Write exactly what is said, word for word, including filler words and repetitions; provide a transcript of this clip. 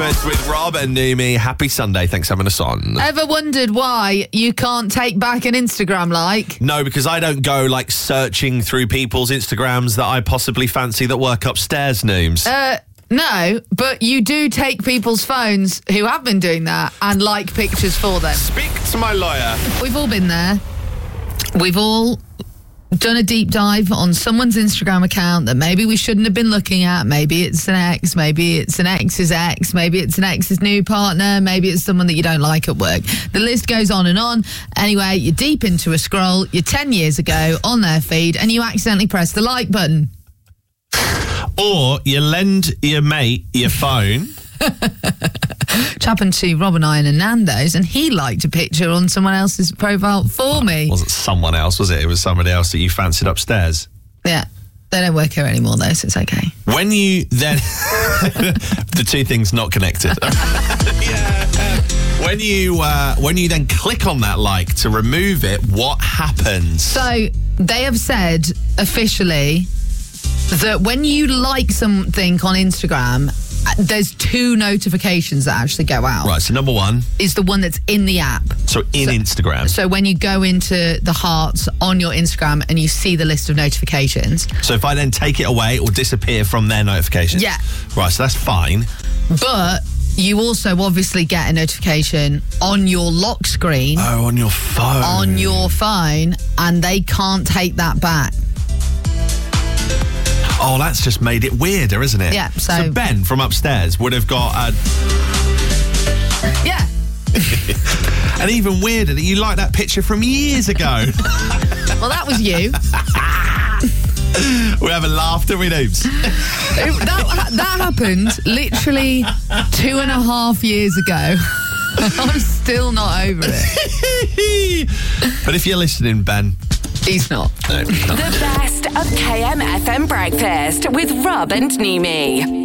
Breakfast with Rob and Numi. Happy Sunday. Thanks for having us on. Ever wondered why you can't take back an Instagram like? No, because I don't go, like, searching through people's Instagrams that I possibly fancy that work upstairs, Nooms. Uh, no, but you do take people's phones who have been doing that and like pictures for them. Speak to my lawyer. We've all been there. We've all done a deep dive on someone's Instagram account that maybe we shouldn't have been looking at. Maybe it's an ex, maybe it's an ex's ex, maybe it's an ex's new partner, maybe it's someone that you don't like at work. The list goes on and on. Anyway, you're deep into a scroll, you're ten years ago on their feed, and you accidentally press the like button. Or you lend your mate your phone. Which happened to Rob and I in Nando's, and he liked a picture on someone else's profile for me. It wasn't someone else, was it? It was somebody else that you fancied upstairs. Yeah. They don't work here anymore, though, so it's okay. When you then... the two things not connected. Yeah. When you, uh, when you then click on that like to remove it, what happens? So they have said officially that when you like something on Instagram, there's two notifications that actually go out. Right, so number one is the one that's in the app. So in so, Instagram. So when you go into the hearts on your Instagram and you see the list of notifications. So if I then take it away, it will disappear from their notifications? Yeah. Right, so that's fine. But you also obviously get a notification on your lock screen. Oh, on your phone. On your phone, and they can't take that back. Oh, that's just made it weirder, isn't it? Yeah, so... So Ben from upstairs would have got a... Yeah. And even weirder that you like that picture from years ago. Well, that was you. We're having laughter, we Noobs. that, that happened literally two and a half years ago. I'm still not over it. But if you're listening, Ben... He's not. No, the best of K M F M Breakfast with Rob and Numi.